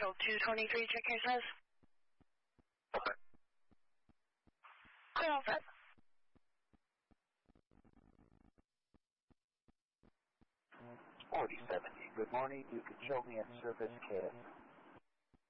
Control 223, check your says. Okay. Clear all set. 4070, good morning. You can show me at Surface KS.